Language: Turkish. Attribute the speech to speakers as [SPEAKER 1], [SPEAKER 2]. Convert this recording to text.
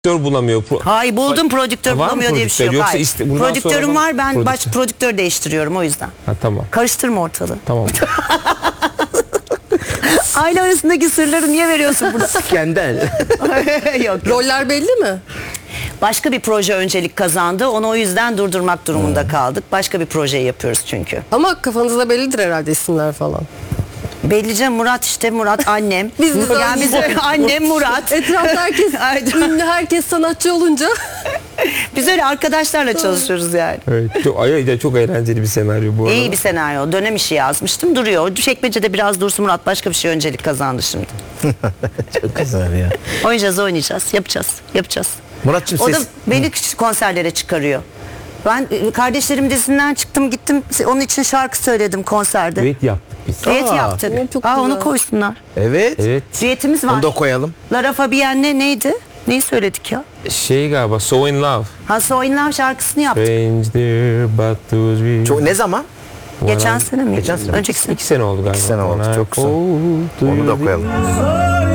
[SPEAKER 1] bulamıyor.
[SPEAKER 2] Hayır, buldum, prodüktör
[SPEAKER 1] Var mı
[SPEAKER 2] bulamıyor diye bir şey yok.
[SPEAKER 1] prodüktör?
[SPEAKER 2] Hayır.
[SPEAKER 1] Yoksa bundan
[SPEAKER 2] Prodüktörüm
[SPEAKER 1] sonra
[SPEAKER 2] var, ben
[SPEAKER 1] prodüktör.
[SPEAKER 2] prodüktör değiştiriyorum o yüzden.
[SPEAKER 1] Ha, tamam.
[SPEAKER 2] Karıştırma ortalığı.
[SPEAKER 1] Tamam.
[SPEAKER 2] Aile arasındaki sırları niye veriyorsun burada?
[SPEAKER 3] Kendel.
[SPEAKER 2] Yok.
[SPEAKER 4] Roller belli mi?
[SPEAKER 2] Başka bir proje öncelik kazandı. Onu o yüzden durdurmak durumunda kaldık. Başka bir projeyi yapıyoruz çünkü.
[SPEAKER 4] Ama kafanızda bellidir herhalde isimler falan.
[SPEAKER 2] Bellice Murat, işte Murat annem.
[SPEAKER 4] Biz de
[SPEAKER 2] yani biz annem Murat.
[SPEAKER 4] Etrafta herkes ünlü, herkes sanatçı olunca.
[SPEAKER 2] Biz öyle arkadaşlarla çalışıyoruz yani.
[SPEAKER 1] Evet, çok eğlenceli bir senaryo bu arada.
[SPEAKER 2] İyi bir senaryo. Dönem işi yazmıştım. Duruyor. Çekmecede biraz dursun, Murat başka bir şey öncelik kazandı şimdi.
[SPEAKER 3] Çok güzel ya.
[SPEAKER 2] Oynayacağız. Yapacağız.
[SPEAKER 3] Muratçım
[SPEAKER 2] O da
[SPEAKER 3] siz...
[SPEAKER 2] beni konserlere çıkarıyor. Ben kardeşlerim dizisinden çıktım, gittim. Onun için şarkı söyledim konserde.
[SPEAKER 1] Düet yaptık biz.
[SPEAKER 2] Düet
[SPEAKER 3] Aa,
[SPEAKER 2] yaptık.
[SPEAKER 4] çok
[SPEAKER 2] Onu
[SPEAKER 4] güzel.
[SPEAKER 2] koysunlar.
[SPEAKER 3] Evet.
[SPEAKER 1] Evet.
[SPEAKER 2] Düetimiz var.
[SPEAKER 3] Onu da koyalım.
[SPEAKER 2] Lara Fabien'le neydi? Neyi söyledik ya?
[SPEAKER 1] Şey galiba So In Love.
[SPEAKER 2] So In Love şarkısını yaptık.
[SPEAKER 1] Strange dear but to be.
[SPEAKER 3] Çok, ne zaman?
[SPEAKER 2] Geçen sene mi?
[SPEAKER 3] Geçen sene.
[SPEAKER 2] Önceki sene.
[SPEAKER 1] 2 sene oldu galiba.
[SPEAKER 3] 2 sene oldu, çok güzel.
[SPEAKER 1] Oh,
[SPEAKER 3] Onu da koyalım.